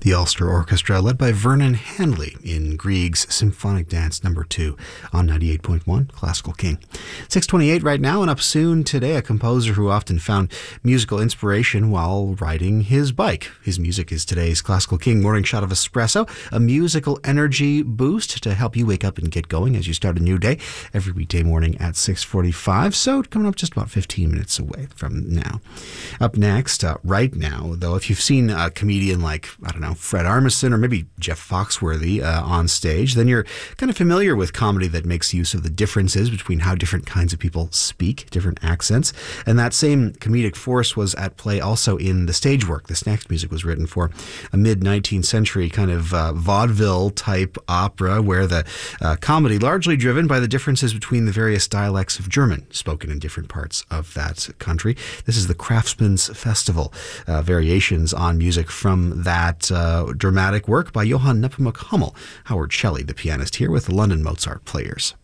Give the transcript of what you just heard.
The Ulster Orchestra, led by Vernon Handley in Grieg's Symphonic Dance No. 2 on 98.1 Classical King. 6:28 right now, and up soon today, a composer who often found musical inspiration while riding his bike. His music is today's Classical King Morning Shot of Espresso, a musical energy boost to help you wake up and get going as you start a new day every weekday morning at 6:45. So coming up just about 15 minutes away from now. Up next, right now, though, if you've seen a comedian like, Fred Armisen or maybe Jeff Foxworthy on stage, then you're kind of familiar with comedy that makes use of the differences between how different kinds of people speak, different accents. And that same comedic force was at play also in the stage work. This next music was written for a mid-19th century kind of vaudeville-type opera where the comedy largely driven by the differences between the various dialects of German spoken in different parts of that country. This is the Craftsman's Festival, variations on music from that dramatic work by Johann Nepomuk Hummel. Howard Shelley, the pianist, here with the London Mozart Players.